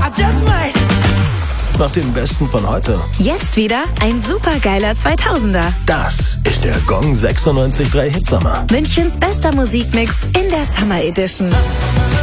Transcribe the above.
Nach dem Besten von heute. Jetzt wieder ein supergeiler 2000er. Das ist der Gong 96.3 Hitsommer. Münchens bester Musikmix in der Summer Edition.